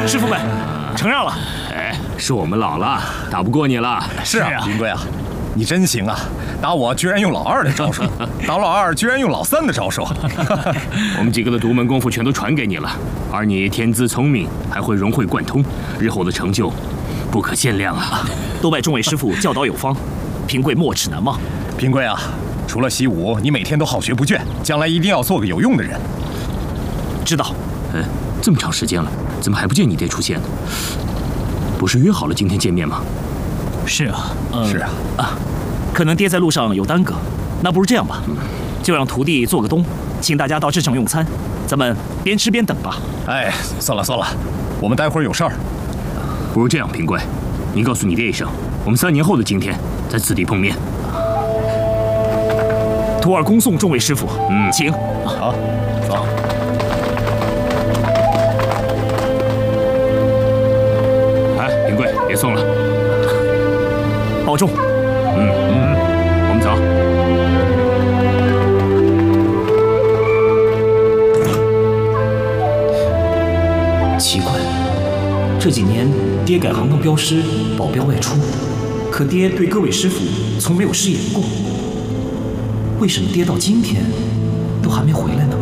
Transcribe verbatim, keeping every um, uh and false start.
师傅们，承让了。 哎，是我们老了，打不过你了。 是啊，林贵啊，你真行啊！打我居然用老二的招数，打老二居然用老三的招数。 我们几个的独门功夫全都传给你了，而你天资聪明，还会融会贯通，日后的成就不可限量啊！ 多拜众位师傅教导有方，平贵没齿难忘。 平贵啊，除了习武，你每天都好学不倦，将来一定要做个有用的人。 知道。 嗯，这么长时间了，怎么还不见你爹出现呢？不是约好了今天见面吗？ 是啊， 呃、是啊啊，可能爹在路上有耽搁，那不如这样吧，嗯、就让徒弟做个东，请大家到镇上用餐，咱们边吃边等吧。 哎，算了算了，我们待会儿有事儿。 不如这样，平贵，您告诉你爹一声，我们三年后的今天在此地碰面。 徒儿恭送众位师傅，嗯，请。 好，走。 哎，平贵，别送了， 保重。 嗯嗯，我们走。 奇怪，这几年爹改行当镖师，保镖外出，可爹对各位师傅从没有失言过。为什么爹到今天都还没回来呢？